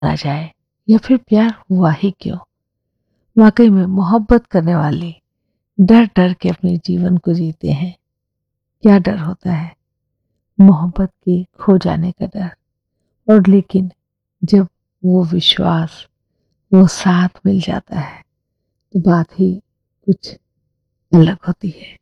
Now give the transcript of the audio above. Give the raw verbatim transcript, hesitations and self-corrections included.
आ जाए या फिर प्यार हुआ ही क्यों। वाकई में मोहब्बत करने वाले डर डर के अपने जीवन को जीते हैं। क्या डर होता है? मोहब्बत के खो जाने का डर। और लेकिन जब वो विश्वास, वो साथ मिल जाता है तो बात ही कुछ अलग होती है।